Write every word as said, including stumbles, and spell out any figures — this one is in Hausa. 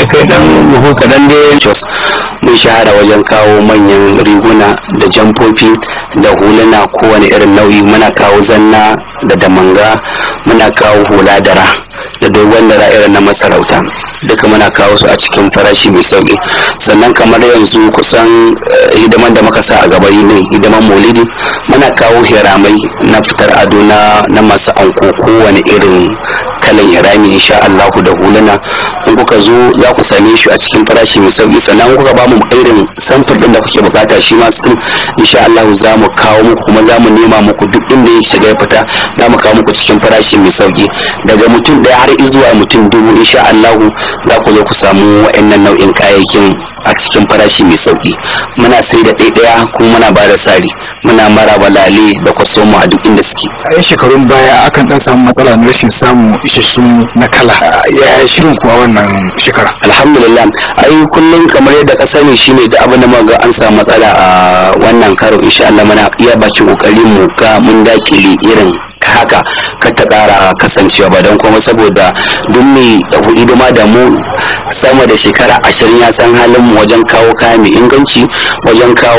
kai dan buhu kadan dai. Jos mun shahara wajen kawo manyan riguna da jamfofi da huluna kowane irin nauyi. Muna kawo zanna da damanga, muna kawo hula dara da dogon dara irin na masarauta, duka muna kawo su a cikin farashi mai sauki. Sannan kamar yanzu kusan hidiman da muka sa a gaba ne hidiman maulidi, muna kawo hiramai na fitar ado na na masu anko kowane irin kalan hirami insha Allah da huluna. In kuka zo za ku same shi a cikin farashi mai sauki. Sannan kuka ba mu irin samfur din da kuke bukata shi ma still insha Allah za mu kawo muku, kuma za mu nema muku duk inda ya shiga ya fita za mu kawo muku cikin farashi mai sauki. Daga mutum ɗaya har zuwa mutum dubu insha Allah za ku zo ku samu wa'annan nau'in kayayyakin a cikin farashi mai sauki. Muna sai da ɗaiɗaya kuma muna ba da sari, muna mara balale da kwasomo a duk inda suke. A yan shekarun baya akan dan samu matsala na rashin samun isassun na kala, ya shirin kuwa wannan shekara? Alhamdulillah, ai kullum kamar yadda ka sani shine da abin da muka ga an samu matsala a wannan karo insha Allah muna iya bakin kokarin mu ga mun dakile irin haka ka ta kara kasancewa ba don kuma saboda duk mai hidima da mu sama da shekara ashirin ya san halin mu wajen kawo kaya mai inganci, wajen kawo